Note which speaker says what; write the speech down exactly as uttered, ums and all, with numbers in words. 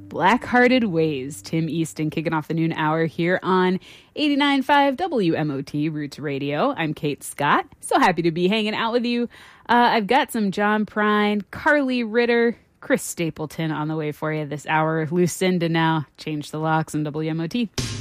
Speaker 1: Black-Hearted Ways. Tim Easton kicking off the noon hour here on eighty-nine point five W M O T Roots Radio. I'm Kate Scott. So happy to be hanging out with you. Uh, I've got some John Prine, Carly Ritter, Chris Stapleton on the way for you this hour. Lucinda now. Change the locks on W M O T.